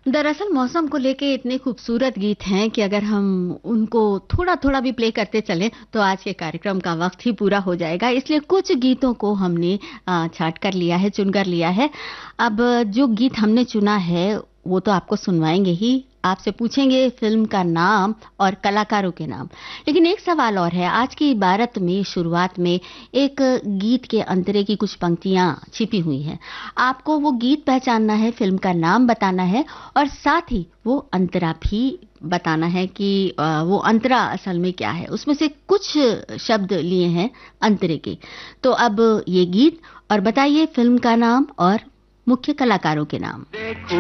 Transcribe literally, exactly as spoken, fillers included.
दरअसल मौसम को लेके इतने खूबसूरत गीत हैं कि अगर हम उनको थोड़ा-थोड़ा भी प्ले करते चलें तो आज के कार्यक्रम का वक्त ही पूरा हो जाएगा। इसलिए कुछ गीतों को हमने अ, छाँट कर लिया है, चुन कर लिया है। अब जो गीत हमने चुना है वो तो आपको सुनवाएँगे ही, आपसे पूछेंगे फ़िल्म का नाम और कलाकारों के नाम। लेकिन एक सवाल और है, आज की इबारत में शुरुआत में एक गीत के अंतरे की कुछ पंक्तियाँ छिपी हुई हैं। आपको वो गीत पहचानना है, फ़िल्म का नाम बताना है और साथ ही वो अंतरा भी बताना है कि अ, वो अंतरा असल में क्या है। उसमें से कुछ शब्द लिए हैं अंतरे के। तो अब ये गीत और बताइए फ़िल्म का नाम और मुख्य कलाकारों के नाम।